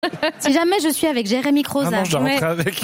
Si jamais je suis avec Jérémy Croza. Ah non, je dois rentrer avec.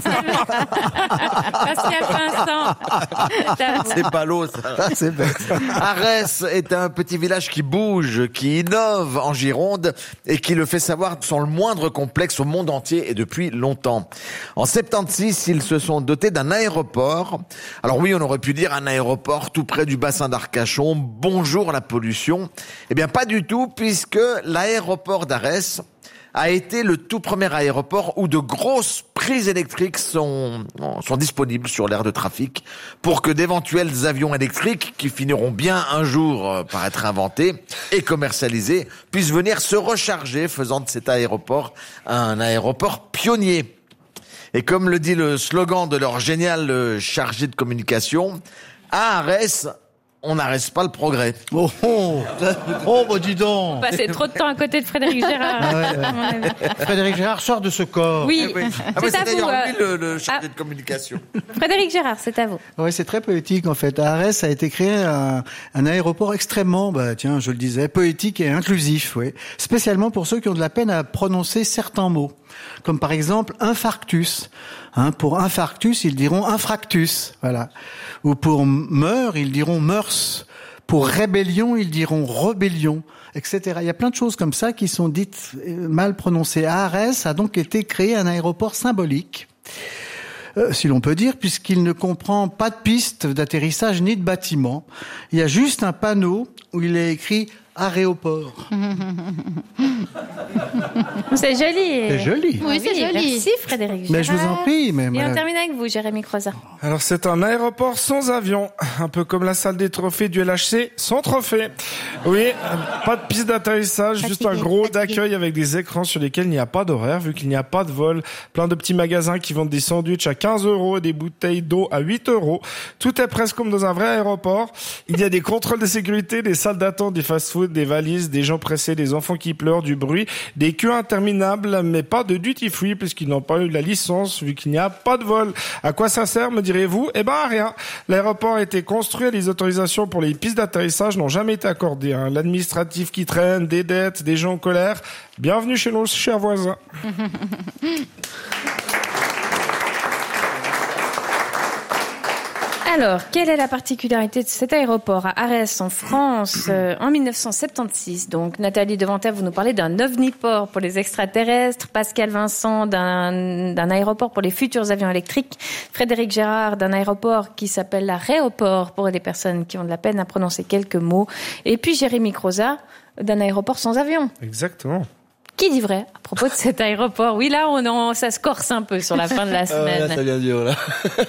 Parce qu'il y a Vincent. C'est pas l'eau, ça. C'est bête. Arès est un petit village qui bouge, qui innove en Gironde et qui le fait savoir sans le moindre complexe au monde entier et depuis longtemps. En 76, ils se sont dotés d'un aéroport. Alors oui, on aurait pu dire un aéroport tout près du bassin d'Arcachon. Bonjour la pollution. Eh bien, pas du tout, puisque l'aéroport d'Arès a été le tout premier aéroport où de grosses prises électriques sont disponibles sur l'aire de trafic pour que d'éventuels avions électriques qui finiront bien un jour par être inventés et commercialisés puissent venir se recharger, faisant de cet aéroport un aéroport pionnier. Et comme le dit le slogan de leur génial chargé de communication, à Arès, on n'arrête pas le progrès. Oh, bah dis donc. On passait trop de temps à côté de Frédéric Gérard. Frédéric Gérard sort de ce corps. Oui, c'est à vous. Lui, le chargé de communication. Frédéric Gérard, c'est à vous. Oui, c'est très poétique en fait. À Arès a été créé un aéroport extrêmement, je le disais, poétique et inclusif, oui. Spécialement pour ceux qui ont de la peine à prononcer certains mots. Comme par exemple infarctus. Pour infarctus, ils diront infractus, voilà. Ou pour meurs, ils diront mœurs. Pour rébellion, ils diront rébellion, etc. Il y a plein de choses comme ça qui sont dites mal prononcées. À Arès a donc été créé un aéroport symbolique, si l'on peut dire, puisqu'il ne comprend pas de piste d'atterrissage ni de bâtiment. Il y a juste un panneau où il est écrit aéroport. C'est joli. C'est joli. Oui, c'est joli. Merci Frédéric Gérard. Mais je vous en prie. Et on termine avec vous, Jérémy Croza. Alors c'est un aéroport sans avion, un peu comme la salle des trophées du LHC sans trophée. Oui, pas de piste d'atterrissage, juste un gros d'accueil avec des écrans sur lesquels il n'y a pas d'horaire vu qu'il n'y a pas de vol. Plein de petits magasins qui vendent des sandwichs à 15 € et des bouteilles d'eau à 8 €. Tout est presque comme dans un vrai aéroport. Il y a des contrôles de sécurité, des salles d'attente, des fast-food, des valises, des gens pressés, des enfants qui pleurent, du bruit, des queues interminables, mais pas de duty-free puisqu'ils n'ont pas eu la licence vu qu'il n'y a pas de vol. À quoi ça sert, me direz-vous? Eh ben, à rien. L'aéroport a été construit et les autorisations pour les pistes d'atterrissage n'ont jamais été accordées. L'administratif qui traîne, des dettes, des gens en colère. Bienvenue chez nos chers voisins. Alors, quelle est la particularité de cet aéroport à Arès, en France, en 1976? Donc, Nathalie Devanter, vous nous parlez d'un ovniport pour les extraterrestres, Pascal Vincent d'un aéroport pour les futurs avions électriques, Frédéric Gérard d'un aéroport qui s'appelle l'aéroport pour les personnes qui ont de la peine à prononcer quelques mots, et puis Jérémy Croza d'un aéroport sans avion. Exactement. Qui dit vrai à propos de cet aéroport? Oui, là, ça se corse un peu sur la fin de la semaine. Là, ça vient dur, là.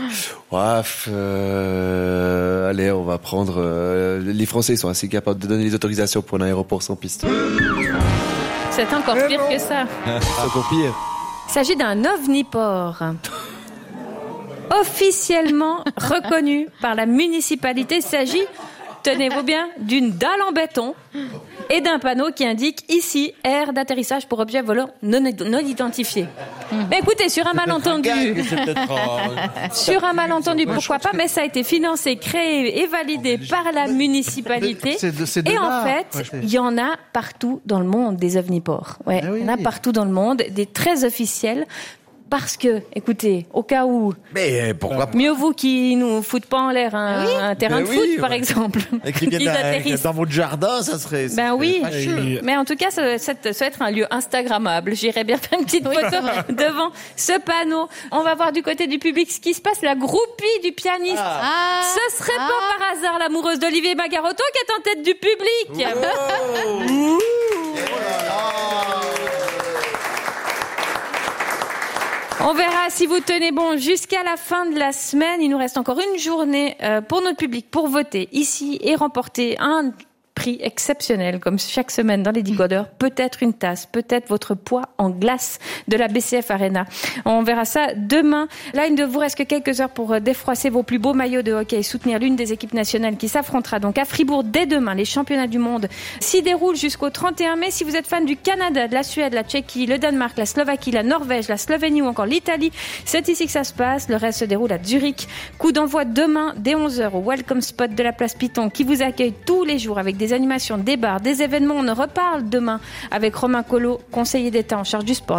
Allez, on va prendre... les Français sont assez capables de donner les autorisations pour un aéroport sans piste. C'est encore pire que ça. C'est encore pire. Il s'agit d'un ovniport. Officiellement reconnu par la municipalité. Il s'agit, tenez-vous bien, d'une dalle en béton et d'un panneau qui indique ici aire d'atterrissage pour objets volants non identifiés. Mais écoutez, sur un malentendu, pourquoi pas, mais ça a été financé, créé et validé par la municipalité. Et en fait, il y en a partout dans le monde des ovniports. Ouais, il y en a partout dans le monde, des très officiels. Parce que, écoutez, au cas où... Mais pourquoi pas? Mieux vous qui nous foutent pas en l'air un terrain de foot, par exemple. Et qui viennent dans votre jardin, ça serait... Ben oui, mais en tout cas, ça doit être un lieu instagrammable. J'irais bien faire une petite photo devant ce panneau. On va voir du côté du public ce qui se passe. La groupie du pianiste. Ce serait pas par hasard l'amoureuse d'Olivier Magarotto qui est en tête du public. On verra si vous tenez bon jusqu'à la fin de la semaine. Il nous reste encore une journée pour notre public pour voter ici et remporter un prix exceptionnel, comme chaque semaine dans les Decodeurs. Peut-être une tasse, peut-être votre poids en glace de la BCF Arena. On verra ça demain. Là, il ne vous reste que quelques heures pour défroisser vos plus beaux maillots de hockey et soutenir l'une des équipes nationales qui s'affrontera donc à Fribourg dès demain. Les championnats du monde s'y déroulent jusqu'au 31 mai. Si vous êtes fan du Canada, de la Suède, la Tchéquie, le Danemark, la Slovaquie, la Norvège, la Slovénie ou encore l'Italie, c'est ici que ça se passe. Le reste se déroule à Zurich. Coup d'envoi demain dès 11h au Welcome Spot de la place Piton qui vous accueille tous les jours avec des des animations, des bars, des événements. On en reparle demain avec Romain Collot, conseiller d'État en charge du sport.